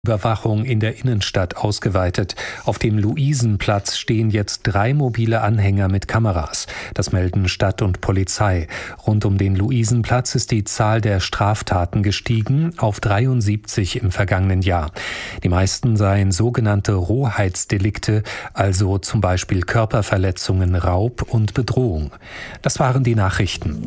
Überwachung in der Innenstadt ausgeweitet. Auf dem Luisenplatz stehen jetzt 3 mobile Anhänger mit Kameras. Das melden Stadt und Polizei. Rund um den Luisenplatz ist die Zahl der Straftaten gestiegen auf 73 im vergangenen Jahr. Die meisten seien sogenannte Rohheitsdelikte, also zum Beispiel Körperverletzungen, Raub und Bedrohung. Das waren die Nachrichten.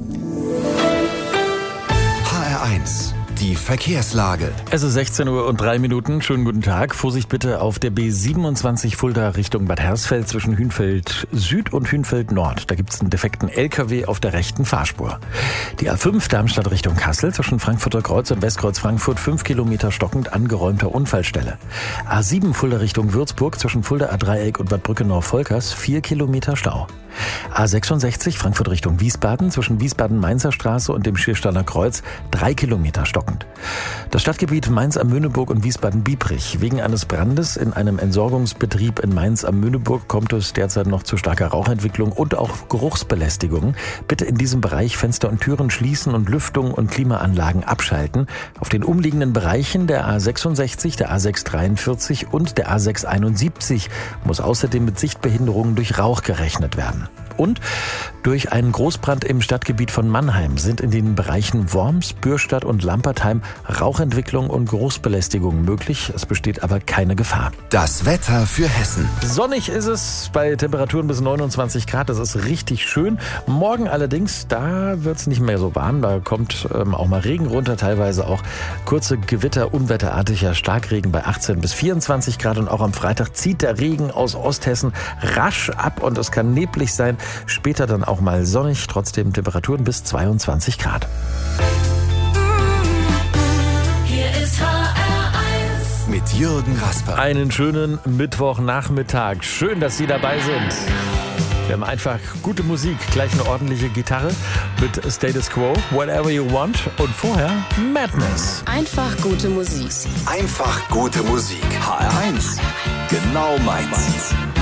HR1, die Verkehrslage. Es ist 16:03 Uhr. Schönen guten Tag. Vorsicht bitte auf der B27 Fulda Richtung Bad Hersfeld zwischen Hünfeld Süd und Hünfeld Nord. Da gibt es einen defekten LKW auf der rechten Fahrspur. Die A5 Darmstadt Richtung Kassel zwischen Frankfurter Kreuz und Westkreuz Frankfurt 5 Kilometer stockend angeräumter Unfallstelle. A7 Fulda Richtung Würzburg zwischen Fulda A-Dreieck und Bad Brückenau-Volkers 4 Kilometer Stau. A66 Frankfurt Richtung Wiesbaden zwischen Wiesbaden-Mainzer Straße und dem Schiersteiner Kreuz 3 Kilometer stockend. Das Stadtgebiet Mainz am Möhneburg und Wiesbaden-Biebrich. Wegen eines Brandes in einem Entsorgungsbetrieb in Mainz am Möhneburg kommt es derzeit noch zu starker Rauchentwicklung und auch Geruchsbelästigung. Bitte in diesem Bereich Fenster und Türen schließen und Lüftung und Klimaanlagen abschalten. Auf den umliegenden Bereichen der A66, der A643 und der A671 muss außerdem mit Sichtbehinderungen durch Rauch gerechnet werden. Und durch einen Großbrand im Stadtgebiet von Mannheim sind in den Bereichen Worms, Bürstadt und Lampertheim Rauchentwicklung und Geruchsbelästigung möglich. Es besteht aber keine Gefahr. Das Wetter für Hessen. Sonnig ist es bei Temperaturen bis 29 Grad. Das ist richtig schön. Morgen allerdings, da wird es nicht mehr so warm. Da kommt auch mal Regen runter, teilweise auch kurze Gewitter, unwetterartiger Starkregen bei 18 bis 24 Grad. Und auch am Freitag zieht der Regen aus Osthessen rasch ab und es kann neblig sein. Später dann auch mal sonnig, trotzdem Temperaturen bis 22 Grad. Hier ist HR1 Mit Jürgen Rasper. Einen schönen Mittwochnachmittag. Schön, dass Sie dabei sind. Wir haben einfach gute Musik, gleich eine ordentliche Gitarre mit Status Quo, Whatever You Want und vorher Madness. Einfach gute Musik. Einfach gute Musik. HR1, genau meins.